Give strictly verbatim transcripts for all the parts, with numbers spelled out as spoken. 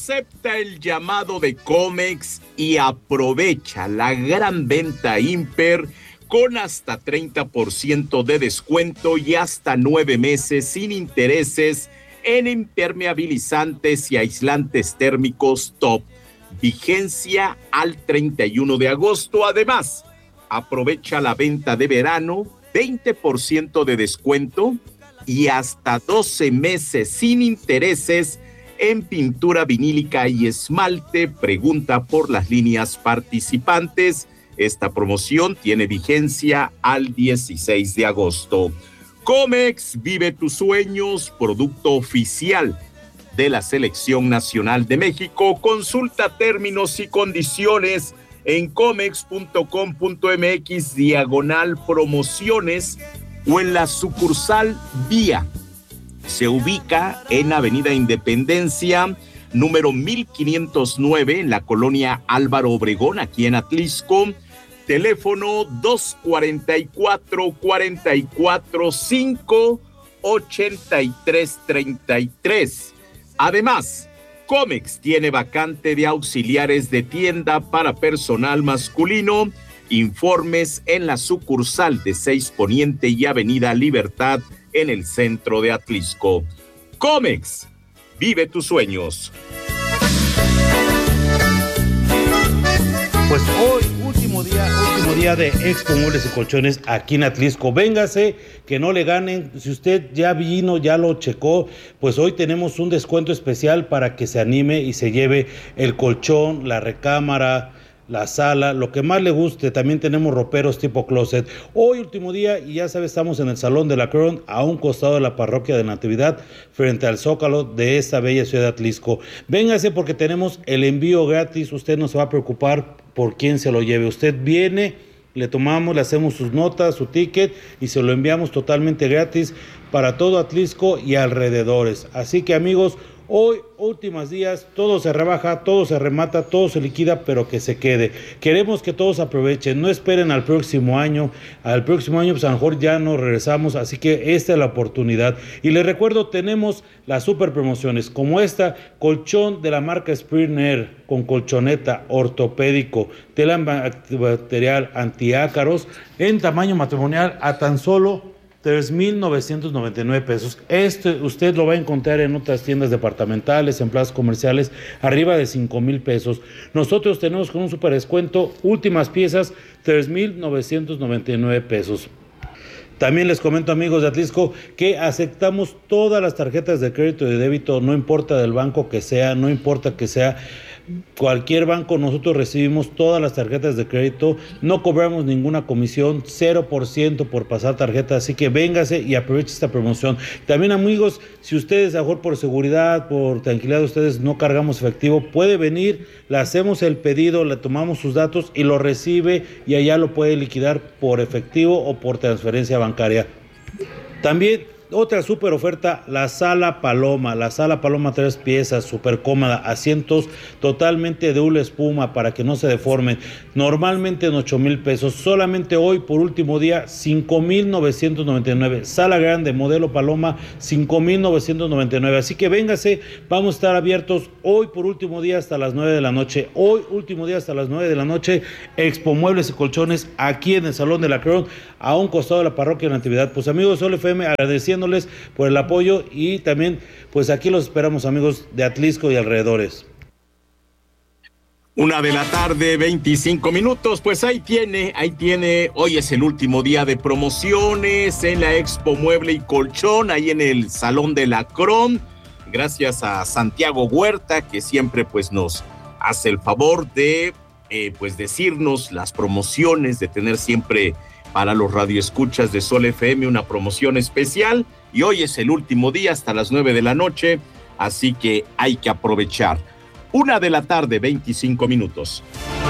Acepta el llamado de Comex y aprovecha la gran venta Imper con hasta treinta por ciento de descuento y hasta nueve meses sin intereses en impermeabilizantes y aislantes térmicos top. Vigencia al treinta y uno de agosto. Además, aprovecha la venta de verano, veinte por ciento de descuento y hasta doce meses sin intereses en pintura vinílica y esmalte. Pregunta por las líneas participantes. Esta promoción tiene vigencia al dieciséis de agosto. Comex, vive tus sueños, producto oficial de la Selección Nacional de México. Consulta términos y condiciones en comex punto com punto mx diagonal promociones o en la sucursal Vía. Se ubica en Avenida Independencia, número mil quinientos nueve, en la colonia Álvaro Obregón, aquí en Atlixco. Teléfono dos cuarenta y cuatro, cuarenta y cuatro, cinco, ochenta y tres, treinta y tres. Además, Comex tiene vacante de auxiliares de tienda para personal masculino. Informes en la sucursal de seis Poniente y Avenida Libertad en el centro de Atlixco. Comex, vive tus sueños. Pues hoy, último día, último día de Expo Muebles y Colchones aquí en Atlixco. Véngase, que no le ganen. Si usted ya vino, ya lo checó, pues hoy tenemos un descuento especial para que se anime y se lleve el colchón, la recámara, la sala, lo que más le guste. También tenemos roperos tipo closet. Hoy último día y ya sabe, estamos en el Salón de la Crown, a un costado de la Parroquia de Natividad, frente al Zócalo de esta bella ciudad de Atlixco. Véngase porque tenemos el envío gratis. Usted no se va a preocupar por quién se lo lleve. Usted viene, le tomamos, le hacemos sus notas, su ticket y se lo enviamos totalmente gratis para todo Atlixco y alrededores. Así que amigos, hoy, últimos días, todo se rebaja, todo se remata, todo se liquida, pero que se quede. Queremos que todos aprovechen, no esperen al próximo año. Al próximo año, pues a lo mejor ya no regresamos, así que esta es la oportunidad. Y les recuerdo, tenemos las super promociones, como esta, colchón de la marca Spring Air, con colchoneta ortopédico, tela antibacterial, antiácaros, en tamaño matrimonial, a tan solo tres mil novecientos noventa y nueve pesos. Este usted lo va a encontrar en otras tiendas departamentales, en plazas comerciales, arriba de cinco mil pesos. Nosotros tenemos con un super descuento, últimas piezas, tres mil novecientos noventa y nueve pesos. También les comento, amigos de Atlixco, que aceptamos todas las tarjetas de crédito y de débito, no importa del banco que sea, no importa que sea cualquier banco. Nosotros recibimos todas las tarjetas de crédito, no cobramos ninguna comisión, cero por ciento por pasar tarjeta, así que véngase y aproveche esta promoción. También, amigos, si ustedes, a mejor por seguridad, por tranquilidad, ustedes no cargamos efectivo, puede venir, le hacemos el pedido, le tomamos sus datos y lo recibe y allá lo puede liquidar por efectivo o por transferencia bancaria. También otra super oferta, la Sala Paloma. La Sala Paloma, tres piezas, super cómoda, asientos totalmente de hula espuma para que no se deformen. Normalmente en ocho mil pesos, solamente hoy por último día, cinco mil novecientos noventa y nueve. Sala grande, modelo Paloma, cinco mil novecientos noventa y nueve. Así que véngase, vamos a estar abiertos hoy por último día hasta las nueve de la noche. Hoy último día hasta las nueve de la noche, Expo Muebles y Colchones aquí en el Salón de la Crown, a un costado de la Parroquia de Natividad. Pues amigos, Sol F M, agradeciendo por el apoyo y también pues aquí los esperamos, amigos de Atlixco y alrededores. Una de la tarde, veinticinco minutos, pues ahí tiene, ahí tiene, hoy es el último día de promociones en la Expo Mueble y Colchón, ahí en el Salón de la Cron. Gracias a Santiago Huerta, que siempre pues nos hace el favor de eh, pues decirnos las promociones, de tener siempre para los radioescuchas de Sol F M una promoción especial, y hoy es el último día hasta las nueve de la noche, así que hay que aprovechar. Una de la tarde, veinticinco minutos.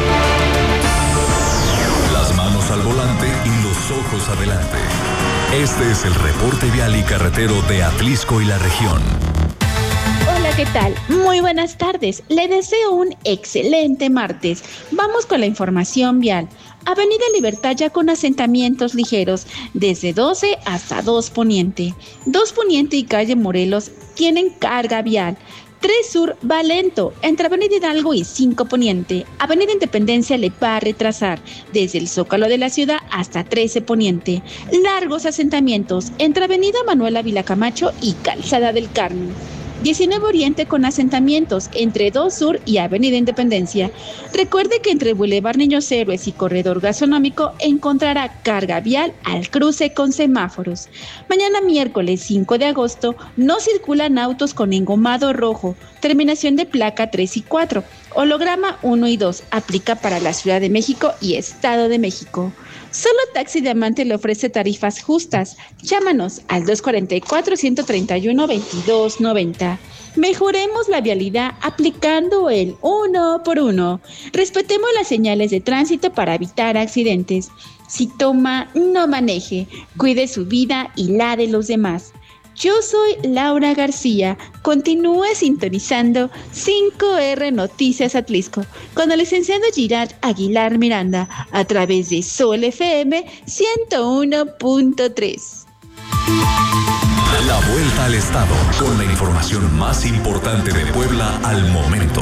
Las manos al volante y los ojos adelante. Este es el reporte vial y carretero de Atlixco y la región. Hola, ¿qué tal? Muy buenas tardes. Le deseo un excelente martes. Vamos con la información vial. Avenida Libertad ya con asentamientos ligeros, desde doce hasta dos Poniente. dos Poniente y calle Morelos tienen carga vial. tres Sur va lento, entre Avenida Hidalgo y cinco Poniente. Avenida Independencia le va a retrasar, desde el Zócalo de la ciudad hasta trece Poniente. Largos asentamientos, entre Avenida Manuel Ávila Camacho y Calzada del Carmen. diecinueve Oriente con asentamientos entre dos Sur y Avenida Independencia. Recuerde que entre Boulevard Niños Héroes y Corredor Gastronómico encontrará carga vial al cruce con semáforos. Mañana miércoles cinco de agosto no circulan autos con engomado rojo, terminación de placa tres y cuatro, holograma uno y dos, aplica para la Ciudad de México y Estado de México. Solo Taxi Diamante le ofrece tarifas justas. Llámanos al dos cuatro cuatro, uno tres uno, veintidós noventa. Mejoremos la vialidad aplicando el uno por uno. Respetemos las señales de tránsito para evitar accidentes. Si toma, no maneje. Cuide su vida y la de los demás. Yo soy Laura García. Continúe sintonizando cinco erre Noticias Atlisco con el licenciado Girard Aguilar Miranda a través de Sol F M ciento uno punto tres. La vuelta al estado con la información más importante de Puebla al momento.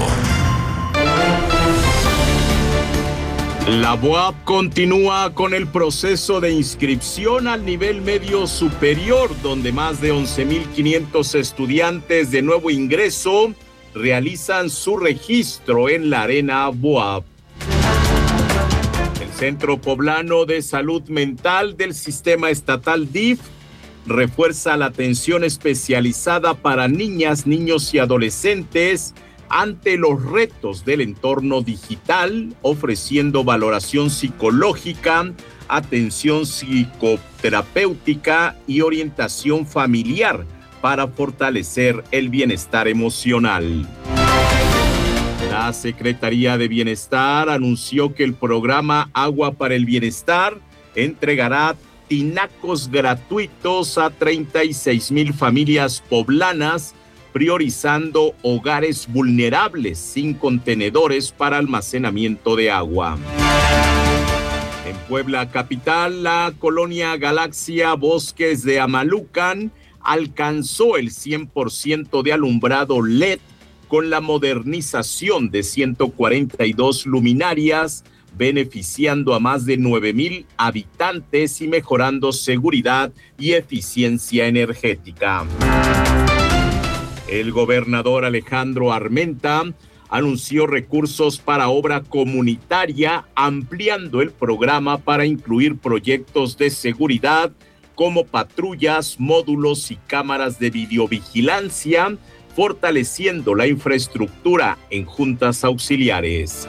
La B U A P continúa con el proceso de inscripción al nivel medio superior, donde más de once mil quinientos estudiantes de nuevo ingreso realizan su registro en la Arena B U A P. El Centro Poblano de Salud Mental del Sistema Estatal D I F refuerza la atención especializada para niñas, niños y adolescentes ante los retos del entorno digital, ofreciendo valoración psicológica, atención psicoterapéutica y orientación familiar para fortalecer el bienestar emocional. La Secretaría de Bienestar anunció que el programa Agua para el Bienestar entregará tinacos gratuitos a treinta y seis mil familias poblanas, priorizando hogares vulnerables sin contenedores para almacenamiento de agua. En Puebla capital, la colonia Galaxia Bosques de Amalucan alcanzó el cien por ciento de alumbrado L E D con la modernización de ciento cuarenta y dos luminarias, beneficiando a más de nueve mil habitantes y mejorando seguridad y eficiencia energética. El gobernador Alejandro Armenta anunció recursos para obra comunitaria, ampliando el programa para incluir proyectos de seguridad como patrullas, módulos y cámaras de videovigilancia, fortaleciendo la infraestructura en juntas auxiliares.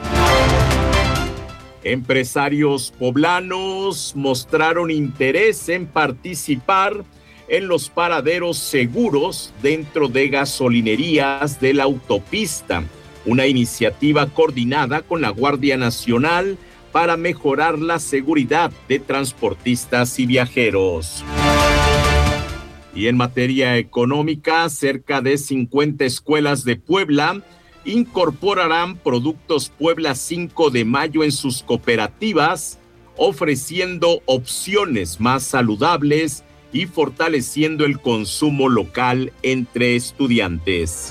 Empresarios poblanos mostraron interés en participar en los paraderos seguros dentro de gasolinerías de la autopista, una iniciativa coordinada con la Guardia Nacional para mejorar la seguridad de transportistas y viajeros. Y en materia económica, cerca de cincuenta escuelas de Puebla incorporarán productos Puebla cinco de mayo en sus cooperativas, ofreciendo opciones más saludables y fortaleciendo el consumo local entre estudiantes.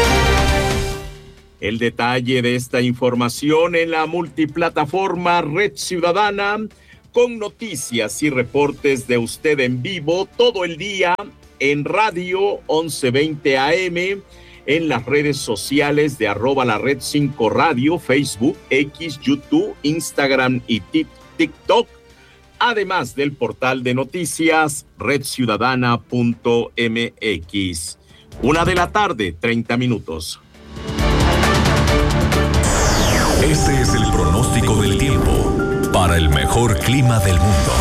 El detalle de esta información en la multiplataforma Red Ciudadana, con noticias y reportes de usted en vivo todo el día en radio once veinte A M, en las redes sociales de arroba la red cinco radio, Facebook, X, YouTube, Instagram y TikTok, además del portal de noticias red ciudadana punto m x. Una de la tarde, treinta minutos. Este es el pronóstico del tiempo para el mejor clima del mundo.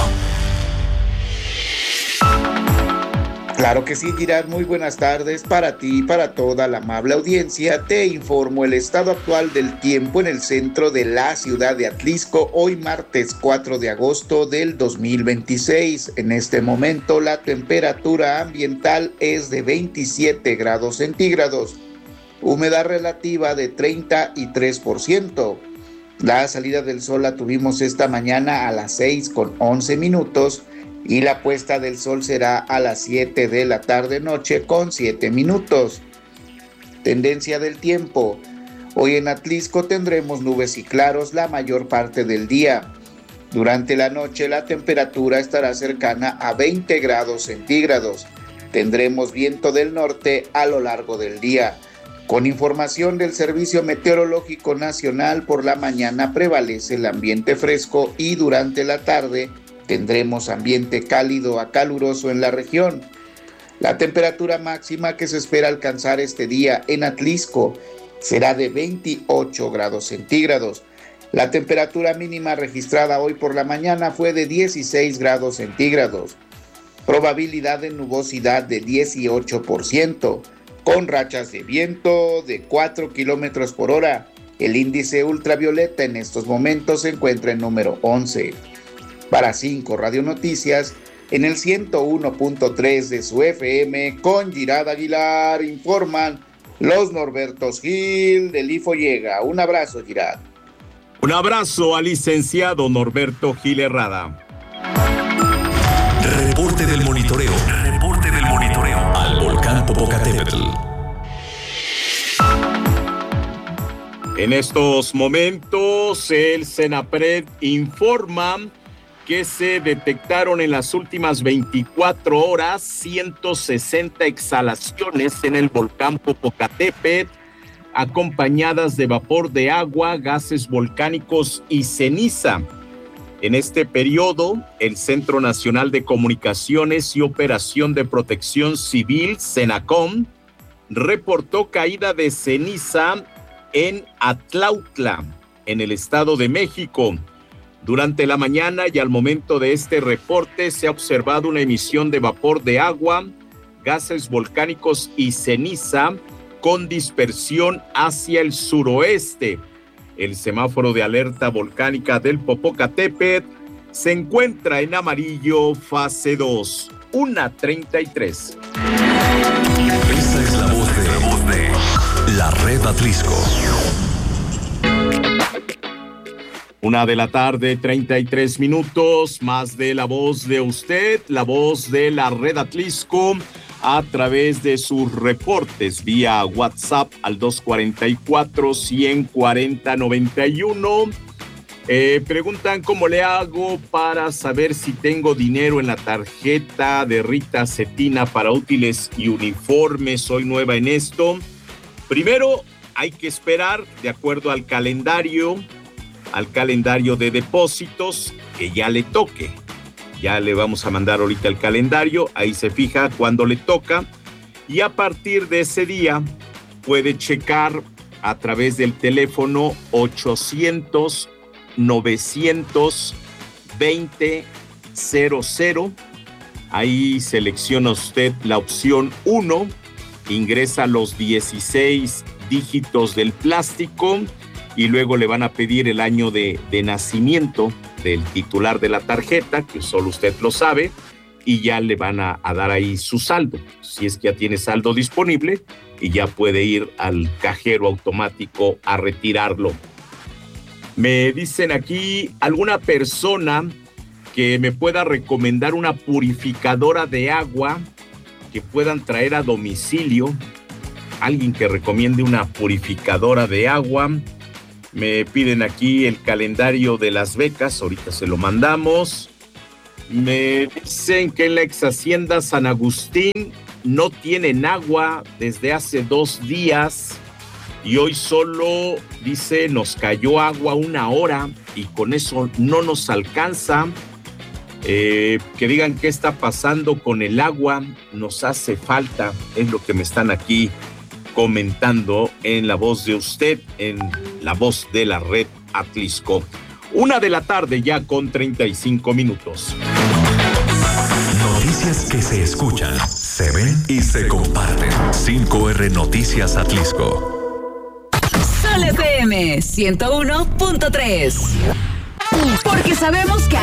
Claro que sí, Girard, muy buenas tardes para ti y para toda la amable audiencia. Te informo el estado actual del tiempo en el centro de la ciudad de Atlisco, hoy martes cuatro de agosto del dos mil veintiséis. En este momento la temperatura ambiental es de veintisiete grados centígrados, humedad relativa de treinta y tres por ciento. La salida del sol la tuvimos esta mañana a las seis con once minutos y la puesta del sol será a las siete de la tarde noche con siete minutos. Tendencia del tiempo. Hoy en Atlisco tendremos nubes y claros la mayor parte del día. Durante la noche la temperatura estará cercana a veinte grados centígrados. Tendremos viento del norte a lo largo del día. Con información del Servicio Meteorológico Nacional, por la mañana prevalece el ambiente fresco y durante la tarde tendremos ambiente cálido a caluroso en la región. La temperatura máxima que se espera alcanzar este día en Atlisco será de veintiocho grados centígrados. La temperatura mínima registrada hoy por la mañana fue de dieciséis grados centígrados. Probabilidad de nubosidad de dieciocho por ciento, con rachas de viento de cuatro kilómetros por hora. El índice ultravioleta en estos momentos se encuentra en número once. Para cinco Radio Noticias, en el ciento uno punto tres de su F M, con Girad Aguilar, informan los Norbertos Gil del Infollega. Un abrazo, Girad. Un abrazo al licenciado Norberto Gil Herrada. Reporte del monitoreo. Reporte del monitoreo al volcán Popocatépetl. En estos momentos, el Senapred informa que se detectaron en las últimas veinticuatro horas ciento sesenta exhalaciones en el volcán Popocatépetl, acompañadas de vapor de agua, gases volcánicos y ceniza. En este periodo, el Centro Nacional de Comunicaciones y Operación de Protección Civil, CENACOM, reportó caída de ceniza en Atlautla, en el Estado de México. Durante la mañana y al momento de este reporte se ha observado una emisión de vapor de agua, gases volcánicos y ceniza con dispersión hacia el suroeste. El semáforo de alerta volcánica del Popocatépetl se encuentra en amarillo fase dos, una treinta y tres. Esta es la voz de, la voz de la Red Atlisco. Una de la tarde, treinta y tres minutos, más de la voz de usted, la voz de la Red Atlisco, a través de sus reportes vía WhatsApp al dos cuarenta y cuatro, ciento cuarenta, noventa y uno. Eh, preguntan cómo le hago para saber si tengo dinero en la tarjeta de Rita Cetina para útiles y uniformes. Soy nueva en esto. Primero, hay que esperar de acuerdo al calendario, al calendario de depósitos que ya le toque. Ya le vamos a mandar ahorita el calendario, ahí se fija cuándo le toca y a partir de ese día puede checar a través del teléfono ochocientos, novecientos veinte, cero cero. Ahí selecciona usted la opción uno, ingresa los dieciséis dígitos del plástico y luego le van a pedir el año de, de nacimiento del titular de la tarjeta, que solo usted lo sabe, y ya le van a, a dar ahí su saldo, si es que ya tiene saldo disponible, y ya puede ir al cajero automático a retirarlo. Me dicen aquí, alguna persona que me pueda recomendar una purificadora de agua que puedan traer a domicilio, alguien que recomiende una purificadora de agua. Me piden aquí el calendario de las becas, ahorita se lo mandamos. Me dicen que en la ex hacienda San Agustín no tienen agua desde hace dos días y hoy solo, dice, nos cayó agua una hora y con eso no nos alcanza. Eh, que digan qué está pasando con el agua, nos hace falta, es lo que me están aquí comentando en la voz de usted, en la voz de la Red Atlisco. Una de la tarde ya con treinta y cinco minutos. Noticias que se escuchan, se ven y se comparten. cinco R Noticias Atlisco. Sol F M ciento uno punto tres. Porque sabemos que